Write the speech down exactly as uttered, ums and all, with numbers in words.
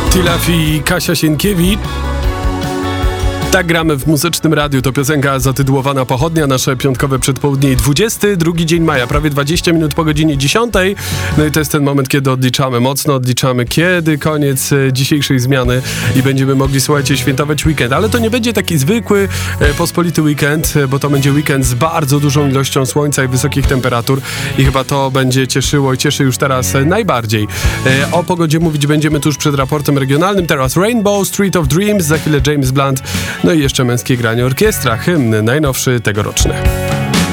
Tilaf i Kasia Sienkiewicz. Tak gramy w Muzycznym Radiu. To piosenka zatytułowana Pochodnia, nasze piątkowe przedpołudnie. dwudziesty drugi dzień maja, prawie dwadzieścia minut po godzinie dziesiątej. No i to jest ten moment, kiedy odliczamy, mocno odliczamy, kiedy koniec e, dzisiejszej zmiany i będziemy mogli, słuchajcie, świętować weekend. Ale to nie będzie taki zwykły, e, pospolity weekend, e, bo to będzie weekend z bardzo dużą ilością słońca i wysokich temperatur i chyba to będzie cieszyło i cieszy już teraz e, najbardziej. E, o pogodzie mówić będziemy tuż przed raportem regionalnym. Teraz Rainbow, Street of Dreams, za chwilę James Blunt. No i jeszcze męskie granie orkiestra, hymn najnowszy tegoroczny.